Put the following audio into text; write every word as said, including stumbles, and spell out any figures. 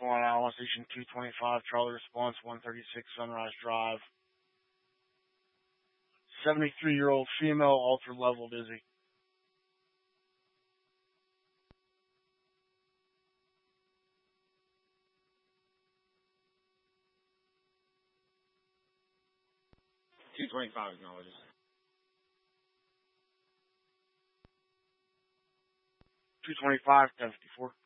four on Alamo Station two twenty-five, Charlie response one thirty-six Sunrise Drive. seventy-three-year-old female, altered level dizzy. two twenty-five acknowledges. two twenty-five, ten fifty-four.